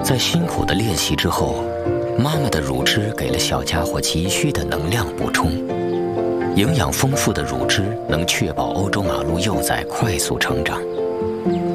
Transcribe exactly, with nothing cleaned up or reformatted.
在辛苦的练习之后，妈妈的乳汁给了小家伙急需的能量补充。营养丰富的乳汁能确保欧洲马鹿幼崽快速成长。